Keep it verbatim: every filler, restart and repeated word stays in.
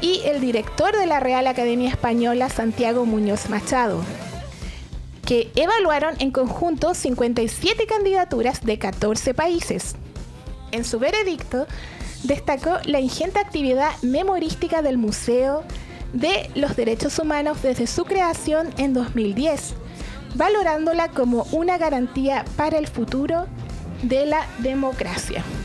y el director de la Real Academia Española, Santiago Muñoz Machado, que evaluaron en conjunto cincuenta y siete candidaturas de catorce países. En su veredicto, destacó la ingente actividad memorística del Museo de los Derechos Humanos desde su creación en dos mil diez, valorándola como una garantía para el futuro de la democracia.